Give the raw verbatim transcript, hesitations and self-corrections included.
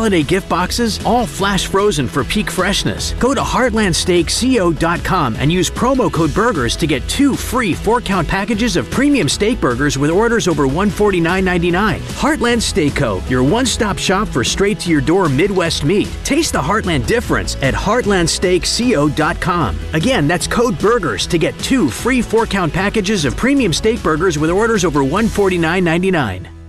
holiday gift boxes, all flash frozen for peak freshness. Go to heartland steak co dot com and use promo code BURGERS to get two free four-count packages of premium steak burgers with orders over one hundred forty-nine ninety-nine. Heartland Steak Co., your one-stop shop for straight-to-your-door Midwest meat. Taste the Heartland difference at heartland steak co dot com. Again, that's code BURGERS to get two free four-count packages of premium steak burgers with orders over one hundred forty-nine ninety-nine.